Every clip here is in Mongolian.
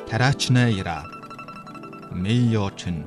тараачнаа яра мэйочин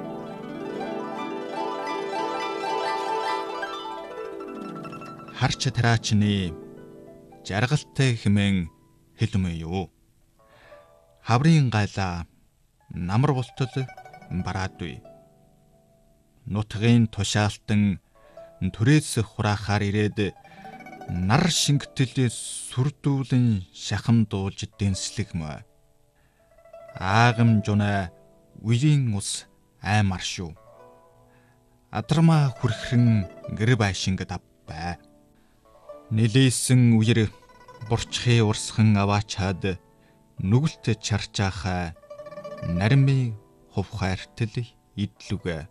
харч тараачны жаргалтай хэмээн хэлмээ юу. Хаврын гайлаа намар бултал бараадгүй. Нутгийн тушаалтан түрээс хураахаар ирээд нар шингэтэл сүрдүүлэн шахам дуулж дэнслэгмэ. Аагам жунаа үерийн ус аймар шүү. Адрама хүрхэн гэр байшинг давбай. Нэлээсэн үер бурчхи урсхан аваачаад нүгэлт чарчаахаа нарми хувхайртал идлүгэ.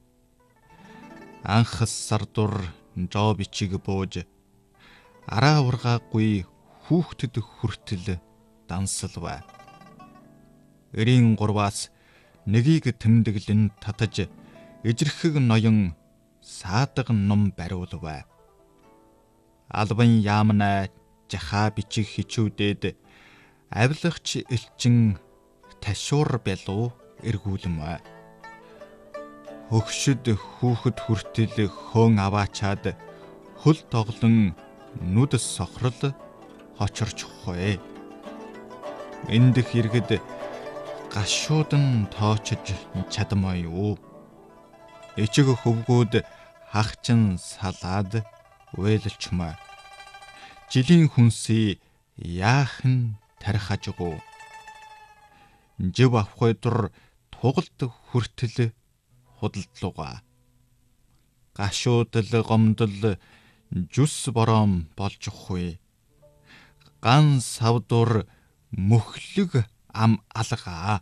Анхас сардур жоо бичиг бууж араа ургаагүй хүүхдэд хүртэл дансалва. Эрийн гурваас нэгийг тэмдэглэн татаж ижирхэг ноён саадаг ном бариулва. Албан яамнаа жахаа бичих хичүүдээд авилгач элчин ташуур бялуу эргүүлмэ. Хөгшөд хүүхэд хүртэл хөөн аваачаад хөл тоглон нүд сохрол хочорчихгүй. Эндх иргэд гашуудан тоочж чадмаа юу. Ичиг хөвгүүд хахчин салаад уйлчмаа. Жилийн хүнсий яахан тархажгүй. Жив авахгүй дур тугалд хүртэл худалдлууга. Гашуудл гомдол жүс бором болжхгүй. Ган савдур мөхлөг ам алгаа.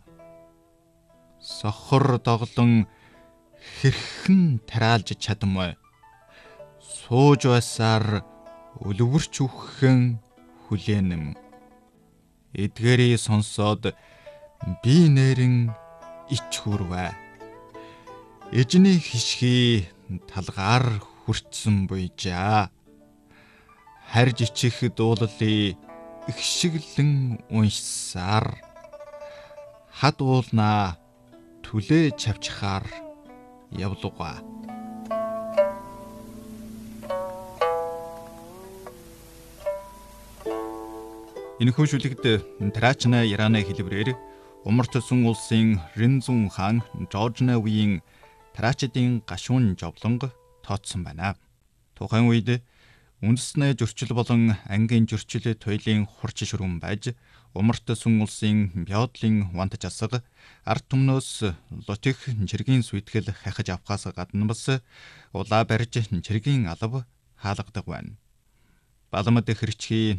Сохор доглон хэрхэн тараалж чадмаа. Сууж байсаар өлөвөрч үххэн хүлээнэм. Эдгээрээ сонсоод би нэрэн ич хүрвэ. Эжний хишхий талгаар хүртсэн буйжаа. Харж ичих дуулалыг ихшиглэн уншсаар хад уулнаа түлээ чавчхаар явлуга. Энэхүү шүлэгт тараачна Ираны хэлбэрээр Умарт Сүн улсын Ринзун хаан Жоржны үеийн тараачдын гашуун жовлонго тооцсон байна. Тухайн үед үндэсний зөрчил болон ангийн зөрчил туйлын хурц шүргэн байж Умарт Сүн улсын бяодлын вант жасаг ард түмнөөс лутих жиргийн сүйтгэл хахиж авахаас гадна бас улаа барьж жиргийн алав хаалгадаг байна. Баламд хэрчхий